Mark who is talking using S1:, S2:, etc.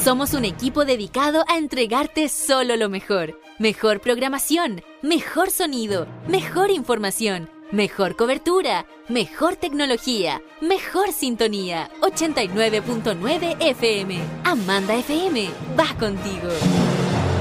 S1: Somos un equipo dedicado a entregarte solo lo mejor. Mejor programación, mejor sonido, mejor información, mejor cobertura, mejor tecnología, mejor sintonía. 89.9 FM. Amanda FM va contigo.